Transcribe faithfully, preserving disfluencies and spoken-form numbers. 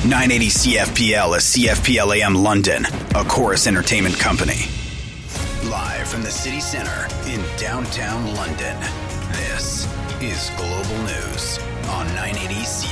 nine eighty C F P L is C F P L A M London, a Chorus Entertainment company. Live from the city center in downtown London, this is Global News on nine eighty C